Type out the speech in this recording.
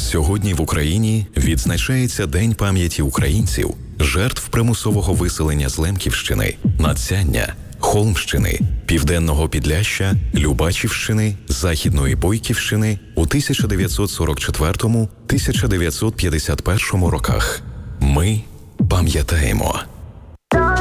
Сьогодні в Україні відзначається День пам'яті українців, жертв примусового виселення з Лемківщини, Надсяння, Холмщини, Південного Підляшшя, Любачівщини, Західної Бойківщини у 1944-1951 роках. Ми пам'ятаємо.